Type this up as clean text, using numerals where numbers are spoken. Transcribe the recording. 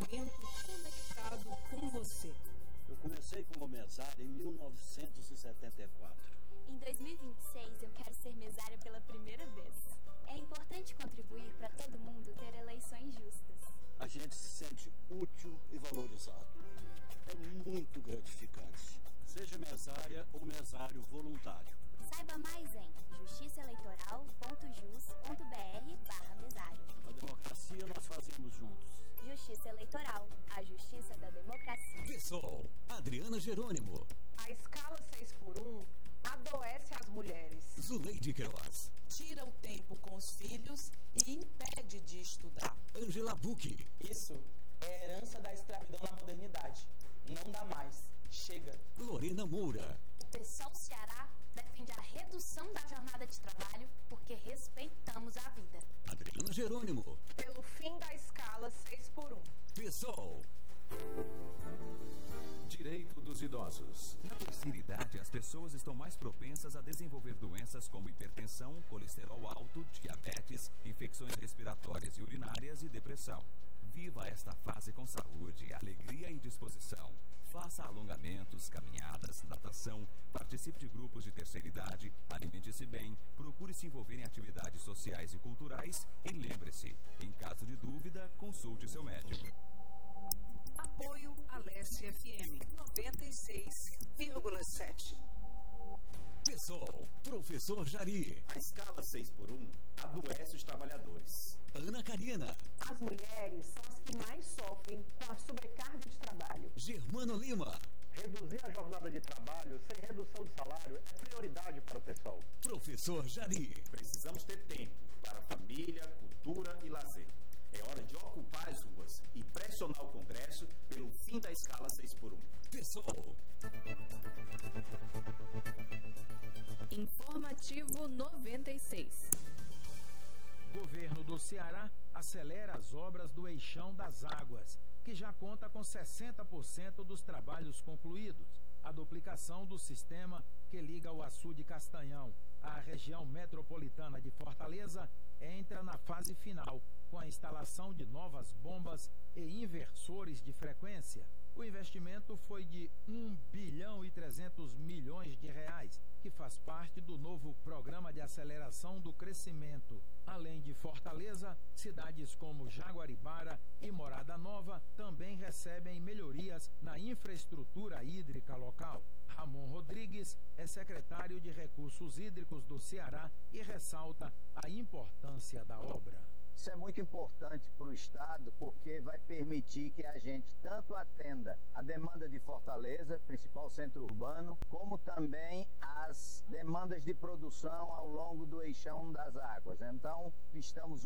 conhecimento conectado com você. Eu comecei como mesário em 1974. Em 2026, eu quero ser mesária pela primeira vez. É importante contribuir para todo mundo ter eleições justas. A gente se sente útil e valorizado. É muito gratificante. Seja mesária ou mesário voluntário. Saiba mais em justiçaeleitoral.jus.br/mesário. A democracia nós fazemos juntos. Justiça Eleitoral, a justiça da democracia. PSOL, Adriana Jerônimo. A escala 6x1 adoece as mulheres. Zuleide Queiroz. Tira o tempo com os filhos e impede de estudar. Angela Bucchi. Isso é herança da escravidão na modernidade. Não dá mais. Chega. Lorena Moura. O PSOL Ceará defende a redução da jornada de trabalho porque respeitamos a vida. Adriana Jerônimo. Pelo fim da escala 6x1. PSOL. Direito dos idosos. Na terceira idade, as pessoas estão mais propensas a desenvolver doenças como hipertensão, colesterol alto, diabetes, infecções respiratórias e urinárias e depressão. Viva esta fase com saúde, alegria e disposição. Faça alongamentos, caminhadas, natação, participe de grupos de terceira idade, alimente-se bem, procure se envolver em atividades sociais e culturais e lembre-se, em caso de dúvida, consulte seu médico. Apoio Aleste FM 96,7. PSOL, Professor Jari. A escala 6x1 adoece os trabalhadores. Ana Karina. As mulheres são as que mais sofrem com a sobrecarga de trabalho. Germano Lima. Reduzir a jornada de trabalho sem redução de salário é prioridade para o pessoal. Professor Jari. Precisamos ter tempo para família, cultura e lazer. É hora de ocupar as ruas e pressionar o Congresso pelo fim da escala 6x1. PSOL. Informativo 96. Governo do Ceará acelera as obras do Eixão das Águas, que já conta com 60% dos trabalhos concluídos. A duplicação do sistema que liga o açude Castanhão à região metropolitana de Fortaleza entra na fase final, com a instalação de novas bombas e inversores de frequência. O investimento foi de R$ 1,3 bilhão, que faz parte do novo Programa de Aceleração do Crescimento. Além de Fortaleza, cidades como Jaguaribara e Morada Nova também recebem melhorias na infraestrutura hídrica local. Ramon Rodrigues é secretário de Recursos Hídricos do Ceará e ressalta a importância da obra. Isso é muito importante para o Estado, porque vai permitir que a gente tanto atenda a demanda de Fortaleza, principal centro urbano, como também as demandas de produção ao longo do Eixão das Águas. Então, estamos